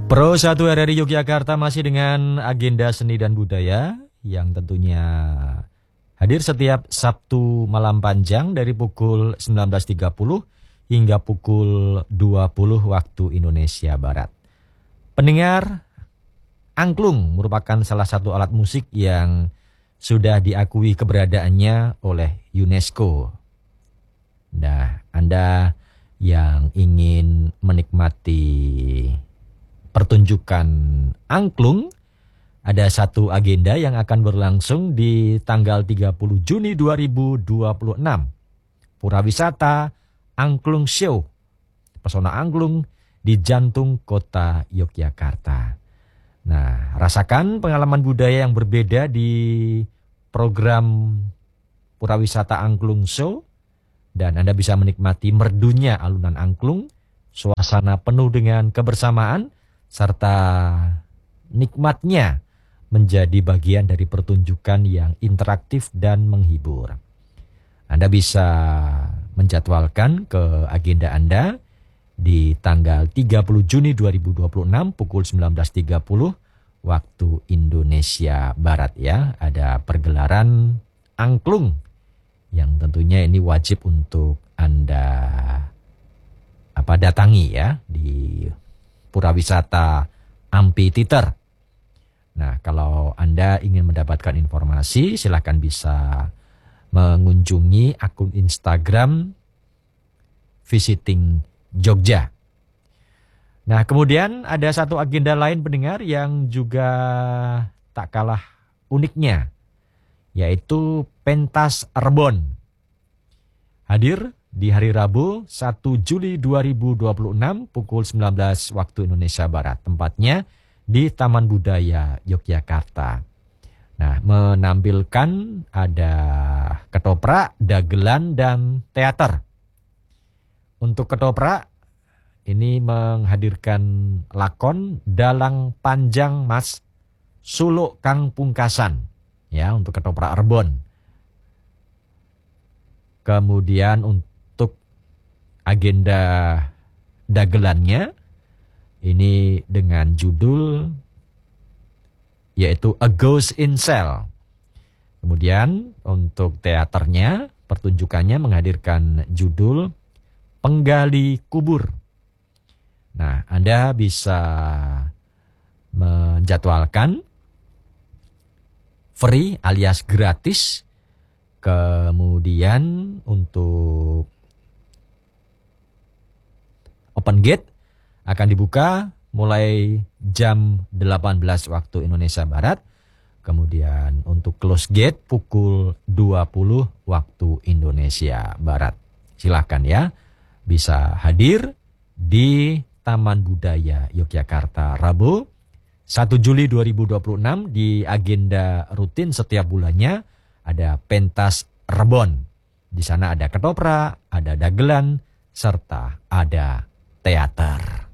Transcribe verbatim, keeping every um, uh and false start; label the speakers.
Speaker 1: Pro satu R R I Yogyakarta masih dengan agenda seni dan budaya yang tentunya hadir setiap Sabtu malam panjang dari pukul sembilan belas tiga puluh hingga pukul dua puluh waktu Indonesia Barat. Pendengar, angklung merupakan salah satu alat musik yang sudah diakui keberadaannya oleh UNESCO. Nah, Anda yang ingin menikmati pertunjukan angklung, ada satu agenda yang akan berlangsung di tanggal tiga puluh Juni dua ribu dua puluh enam. Pura Wisata Angklung Show, pesona angklung di jantung kota Yogyakarta. Nah, rasakan pengalaman budaya yang berbeda di program Pura Wisata Angklung Show, dan Anda bisa menikmati merdunya alunan angklung, suasana penuh dengan kebersamaan, serta nikmatnya menjadi bagian dari pertunjukan yang interaktif dan menghibur. Anda bisa menjadwalkan ke agenda Anda di tanggal tiga puluh Juni dua ribu dua puluh enam pukul sembilan belas tiga puluh waktu Indonesia Barat ya. Ada pergelaran angklung yang tentunya ini wajib untuk Anda apa datangi ya di Pura Wisata Amphitheater. Nah, kalau Anda ingin mendapatkan informasi, silakan bisa mengunjungi akun Instagram Visiting Jogja. Nah, kemudian ada satu agenda lain pendengar yang juga tak kalah uniknya, yaitu pentas rebon. Hadir di hari Rabu satu Juli dua ribu dua puluh enam pukul sembilan belas waktu Indonesia Barat. Tempatnya di Taman Budaya Yogyakarta. Nah, menampilkan ada ketoprak, dagelan, dan teater. Untuk ketoprak, ini menghadirkan lakon Dalang Panjang Mas Suluk Kang Pungkasan. Ya, untuk ketoprak rebon. Kemudian untuk agenda dagelannya, ini dengan judul yaitu A Ghost in Cell. Kemudian untuk teaternya, pertunjukannya menghadirkan judul Penggali Kubur. Nah, Anda bisa menjadwalkan free alias gratis. Kemudian untuk open gate akan dibuka mulai jam delapan belas waktu Indonesia Barat. Kemudian untuk close gate pukul dua puluh waktu Indonesia Barat. Silakan ya, bisa hadir di Taman Budaya Yogyakarta Rabu satu Juli dua ribu dua puluh enam. Di agenda rutin setiap bulannya ada pentas rebon. Di sana ada ketoprak, ada dagelan, serta ada teater.